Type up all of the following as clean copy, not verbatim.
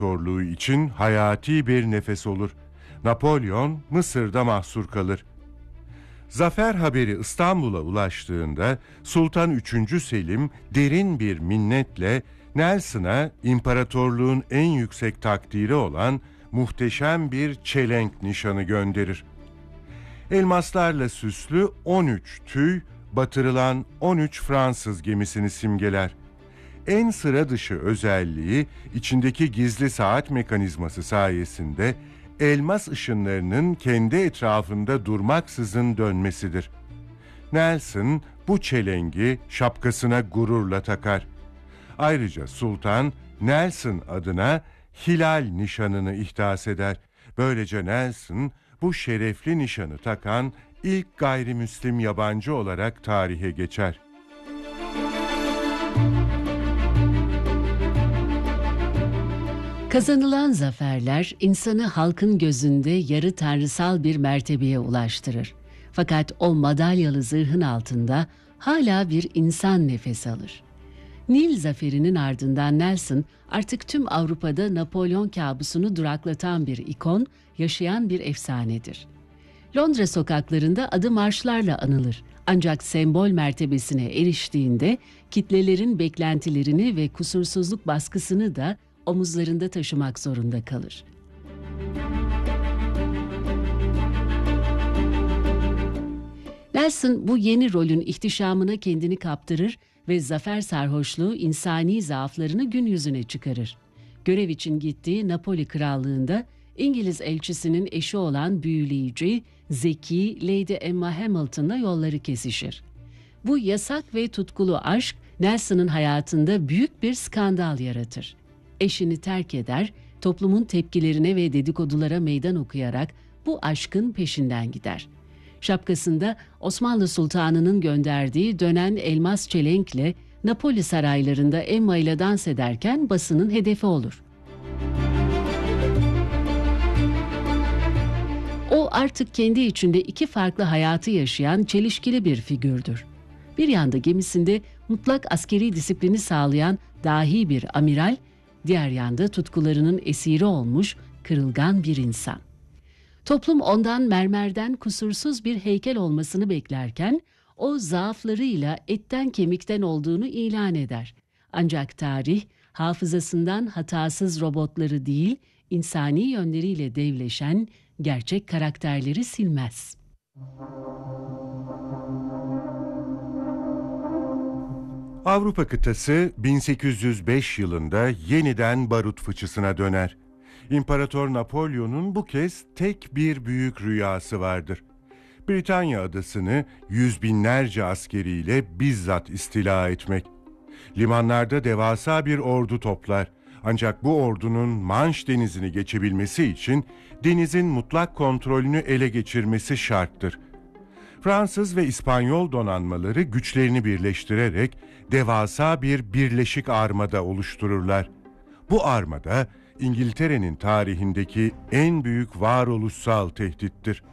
İmparatorluğu için hayati bir nefes olur. Napolyon Mısır'da mahsur kalır. Zafer haberi İstanbul'a ulaştığında Sultan 3. Selim derin bir minnetle Nelson'a imparatorluğun en yüksek takdiri olan muhteşem bir çelenk nişanı gönderir. Elmaslarla süslü 13 tüy, batırılan 13 Fransız gemisini simgeler. En sıra dışı özelliği içindeki gizli saat mekanizması sayesinde elmas ışınlarının kendi etrafında durmaksızın dönmesidir. Nelson bu çelengi şapkasına gururla takar. Ayrıca Sultan Nelson adına hilal nişanını ihdas eder. Böylece Nelson bu şerefli nişanı takan ilk gayrimüslim yabancı olarak tarihe geçer. Kazanılan zaferler insanı halkın gözünde yarı tanrısal bir mertebeye ulaştırır. Fakat o madalyalı zırhın altında hala bir insan nefes alır. Nil zaferinin ardından Nelson artık tüm Avrupa'da Napolyon kabusunu duraklatan bir ikon, yaşayan bir efsanedir. Londra sokaklarında adı marşlarla anılır. Ancak sembol mertebesine eriştiğinde kitlelerin beklentilerini ve kusursuzluk baskısını da omuzlarında taşımak zorunda kalır. Nelson bu yeni rolün ihtişamına kendini kaptırır ve zafer sarhoşluğu insani zaaflarını gün yüzüne çıkarır. Görev için gittiği Napoli Krallığı'nda İngiliz elçisinin eşi olan büyüleyici, zeki Lady Emma Hamilton'la yolları kesişir. Bu yasak ve tutkulu aşk Nelson'ın hayatında büyük bir skandal yaratır. Eşini terk eder, toplumun tepkilerine ve dedikodulara meydan okuyarak bu aşkın peşinden gider. Şapkasında Osmanlı Sultanı'nın gönderdiği dönen elmas çelenkle Napoli saraylarında Emma ile dans ederken basının hedefi olur. O artık kendi içinde iki farklı hayatı yaşayan çelişkili bir figürdür. Bir yanda gemisinde mutlak askeri disiplini sağlayan dahi bir amiral, diğer yanda tutkularının esiri olmuş kırılgan bir insan. Toplum ondan mermerden kusursuz bir heykel olmasını beklerken, o zaaflarıyla etten kemikten olduğunu ilan eder. Ancak tarih, hafızasından hatasız robotları değil, insani yönleriyle devleşen gerçek karakterleri silmez. Avrupa kıtası 1805 yılında yeniden barut fıçısına döner. İmparator Napolyon'un bu kez tek bir büyük rüyası vardır. Britanya adasını yüz binlerce askeriyle bizzat istila etmek. Limanlarda devasa bir ordu toplar. Ancak bu ordunun Manş denizini geçebilmesi için denizin mutlak kontrolünü ele geçirmesi şarttır. Fransız ve İspanyol donanmaları güçlerini birleştirerek devasa bir birleşik armada oluştururlar. Bu armada İngiltere'nin tarihindeki en büyük varoluşsal tehdittir.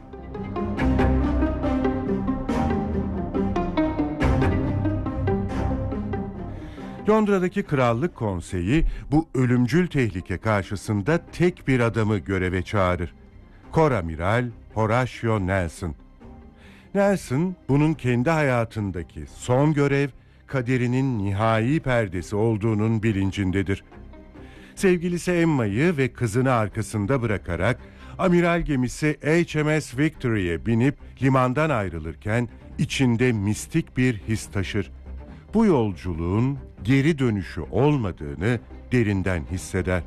Londra'daki Krallık Konseyi bu ölümcül tehlike karşısında tek bir adamı göreve çağırır. Koramiral Horatio Nelson. Nelson, bunun kendi hayatındaki son görev, kaderinin nihai perdesi olduğunun bilincindedir. Sevgilisi Emma'yı ve kızını arkasında bırakarak amiral gemisi HMS Victory'ye binip limandan ayrılırken içinde mistik bir his taşır. Bu yolculuğun geri dönüşü olmadığını derinden hisseder.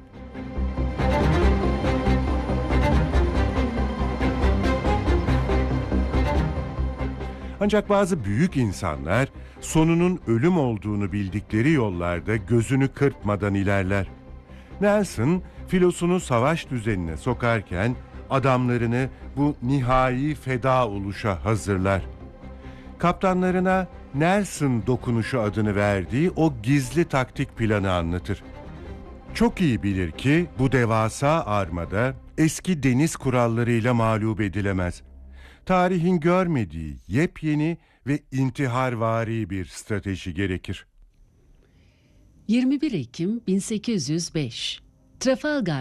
Ancak bazı büyük insanlar sonunun ölüm olduğunu bildikleri yollarda gözünü kırpmadan ilerler. Nelson filosunu savaş düzenine sokarken adamlarını bu nihai feda oluşa hazırlar. Kaptanlarına Nelson dokunuşu adını verdiği o gizli taktik planı anlatır. Çok iyi bilir ki bu devasa armada eski deniz kurallarıyla mağlup edilemez. Tarihin görmediği yepyeni ve intiharvari bir strateji gerekir. 21 Ekim 1805. Trafalgar